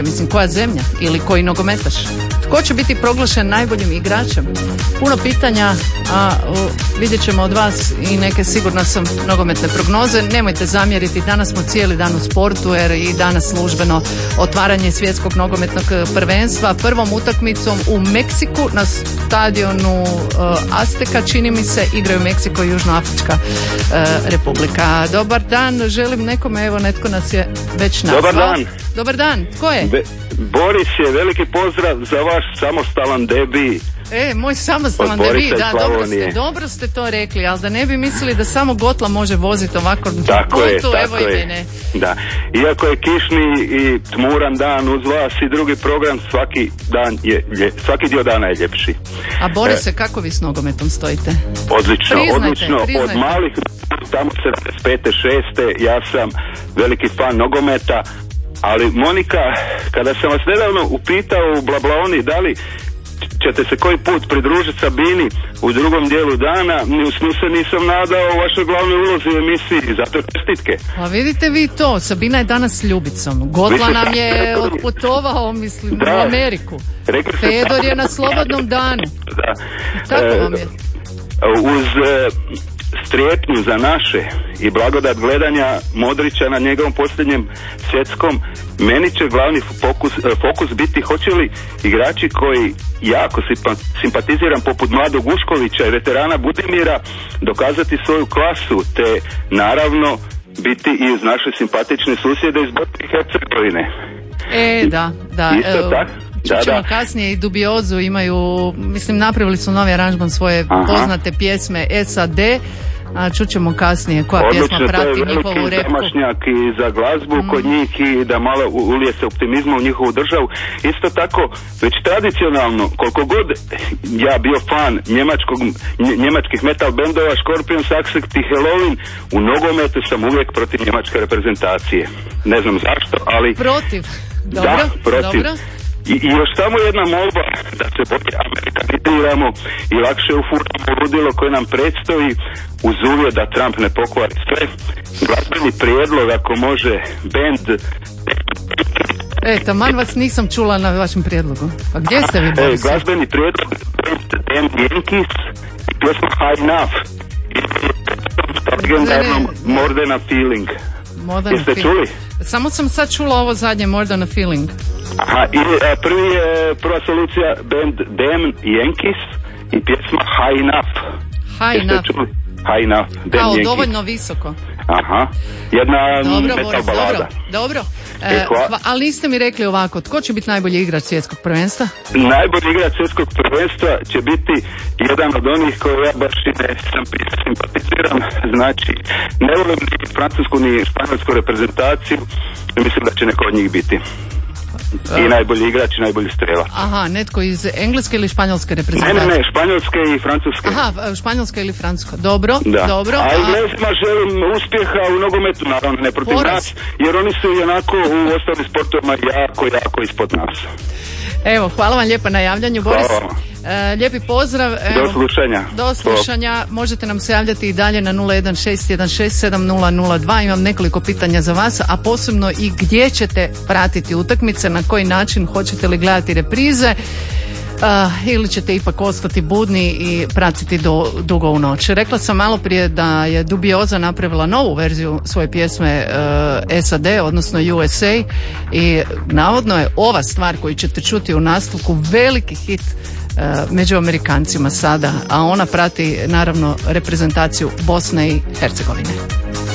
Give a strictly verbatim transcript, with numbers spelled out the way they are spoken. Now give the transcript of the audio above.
Mislim, koja zemlja ili koji nogometaš? Tko će biti proglašen najboljim igračem? Puno pitanja, a o, vidjet ćemo od vas i neke, sigurna sam, nogometne prognoze. Nemojte zamjeriti, danas smo cijeli dan u sportu jer i danas službeno otvaranje svjetskog nogometnog prvenstva. Prvom utakmicom u Meksiku na stadionu uh, Azteka, čini mi se, igraju Meksiko i Južnoafrička uh, Republika. Dobar dan, želim nekome, evo netko nas je već nazvao. Dobar dan. Dobar dan, tko je? Be- Boris je, veliki pozdrav za vaš samostalan debi. E, moj samostalan debi, da, dobro ste, dobro ste to rekli, ali da ne bi mislili da samo Gotla može voziti ovako tako putu, je, tako evo je. i mene. Da, iako je kišni i tmuran dan uz vas i drugi program, svaki dan je, lje, svaki dio dana je ljepši. A Borise, e, kako vi s nogometom stojite? Odlično, priznajte, odlično, priznajte. Od malih, tamo sedamdeset pete šeste ja sam veliki fan nogometa. Ali Monika, kada sam vas nedavno upitao u Blablaoni da li ćete se koji put pridružiti Sabini u drugom dijelu dana, ni u snu se nisam nadao u vašoj glavnoj ulozi u emisiji, zato čestitke. A vidite vi to, Sabina je danas s Ljubicom. Gotla nam je otputovao, mislim, da, u Ameriku. Fedor je na slobodnom danu. Da. Tako e, vam je. Uz e, strepnju za naše i blagodat gledanja Modrića na njegovom posljednjem svjetskom, meni će glavni fokus, fokus biti hoće li igrači koji jako simpatiziram poput mladog Uškovića i veterana Budimira dokazati svoju klasu, te naravno biti i uz naše simpatične susjede iz Bosne i Hercegovine. E, da, da. Isto tako. Čućemo kasnije i Dubiozu, imaju, mislim, napravili su novi aranžman svoje Aha. poznate pjesme S A D, a čućemo kasnije koja Odlično, pjesma prati njihovu repku. Zamašnjak i za glazbu mm. kod njih i da malo ulije se optimizma u njihovu državu. Isto tako, već tradicionalno, koliko god ja bio fan njemačkog, njemačkih metal bendova, Scorpions, Accept i Halloween, u nogometu sam uvijek protiv njemačke reprezentacije. Ne znam zašto, ali... Protiv? Dobro, da, protiv. dobro. I, I još samo jedna molba da se bolje amerikaniziramo i lakše ufuramo ludilo koje nam predstoji uz uvjet da Trump ne pokvari sve. Glazbeni prijedlog ako može band. E, taman vas nisam čula na vašem prijedlogu. A gdje ste vi, Boris? E, glazbeni prijedlog band Damn Yankees i pjesma High Enough. I legendarnom More Than a Feeling. Jeste čuli? Samo sam sad čula ovo zadnje, More Than a Feeling. Aha, i a, prvi je prva solucija band Damn Yankees i pjesma High Enough. High Jeste Enough. Čuli? High Enough. Damn Kao Yankees. Dovoljno visoko. Aha, jedna dobro, metal Boris, balada. Dobro, dobro. E, e, hva... ali niste mi rekli ovako, tko će biti najbolji igrač svjetskog prvenstva? Najbolji igrač svjetskog prvenstva će biti jedan od onih koje ja baš ne sam simpatiziram. Znači, ne volim ni francusku ni španjolsku reprezentaciju. Mislim da će neko od njih biti. I najbolji igrač i najbolji strela. Aha, netko iz engleske ili španjolske reprezentacije? Ne, ne, ne, španjolske i francuske. Aha, španjolska ili francuska. Dobro, da. dobro. A Englezima želim uspjeha u nogometu, naravno, ne protiv Poraz. nas, jer oni su onako u ostalim sportovima jako, jako ispod nas. Evo, hvala vam lijepa na javljanju, Boris. E, lijepi pozdrav. Evo, do slušanja. Do slušanja. Možete nam se javljati i dalje na nula jedan šest jedan šest sedam nula nula dva. Imam nekoliko pitanja za vas, a posebno i gdje ćete pratiti utakmice, na koji način, hoćete li gledati reprize uh, ili ćete ipak ostati budni i pratiti do, dugo u noć. Rekla sam malo prije da je Dubioza napravila novu verziju svoje pjesme uh, S A D, odnosno U S A, i navodno je ova stvar koju ćete čuti u nastavku veliki hit uh, među Amerikancima sada, a ona prati naravno reprezentaciju Bosne i Hercegovine.